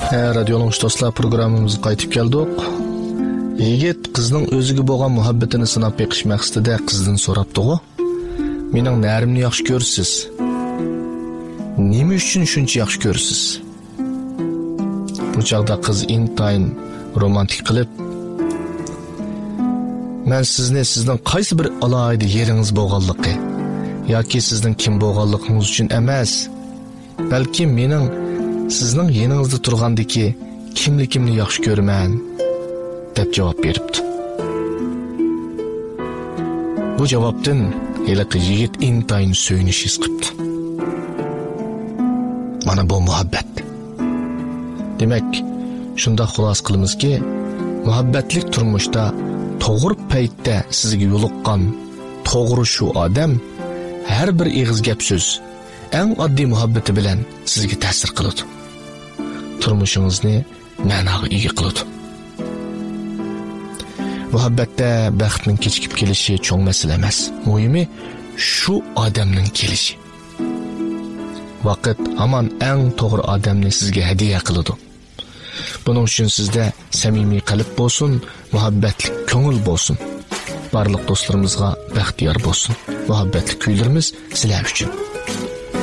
Radioning dostlar programmamızga qaytib keldik. Yigit qizning o'ziga bo'lgan muhabbatini sinab beqish maqsadida qizdan so'rabdi-ku. Mening narimni yaxshi ko'rsiz. Nima uchun shuncha yaxshi ko'rsiz? Bu chaqda qiz intayin romantik qilib, men sizni sizning qaysi bir alohida yeringiz bo'lganligi yoki sizning kim bo'lganligingiz uchun emas, balki mening sizning yeningizda turgandagi kimligimni yaxshi ko'raman deb javob beribdi. Bu javobdan heliqi yigit intayin suyunish his qilibdi. Mana bu muhabbat. Demak, shunda xulos qilamizki, muhabbatlik turmushda to'g'ri paytda sizga yo'liqqan to'g'ri shu odam har bir ig'iz gap so'z eng oddiy muhabbati bilan sizga ta'sir qiladi. Turmushingizni ma'noga ega qiladi. Muhabbatda baxtning kechikib kelishi cho'ng masala emas. Muhimi shu odamning kelishi. Vaqt hamon eng to'g'ri odamni sizga hadiya qiladi. Buning uchun sizda samimiy qalb bo'lsin, muhabbatli ko'ngil bo'lsin. Barliq do'stlarimizga baxtiyor bo'lsin. Muhabbatli kuylarimiz sizlar uchun.